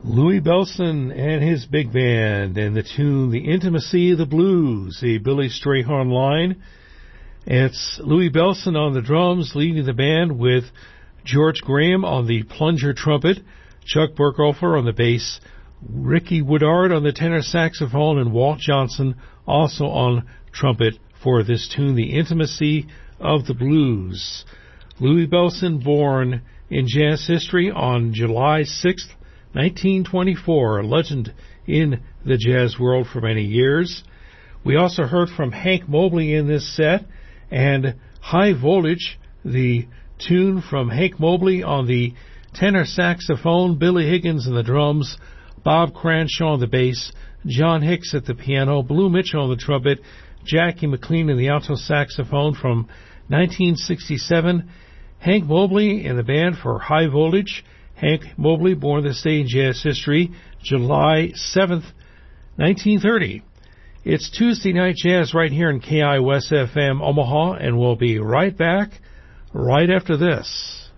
Louis Bellson and his big band and the tune The Intimacy of the Blues, a Billy Strayhorn line. It's Louis Bellson on the drums leading the band with George Graham on the plunger trumpet, Chuck Burkhofer on the bass, Ricky Woodard on the tenor saxophone, and Walt Johnson also on trumpet for this tune, The Intimacy of the Blues. Louis Bellson, born in jazz history on July 6th, 1924, a legend in the jazz world for many years. We also heard from Hank Mobley in this set, and High Voltage, the tune from Hank Mobley on the tenor saxophone, Billy Higgins on the drums, Bob Cranshaw on the bass, John Hicks at the piano, Blue Mitchell on the trumpet, Jackie McLean in the alto saxophone from 1967. Hank Mobley in the band for High Voltage. Hank Mobley, born this day in jazz history, July 7th, 1930. It's Tuesday Night Jazz right here in KI West FM Omaha, and we'll be right back right after this.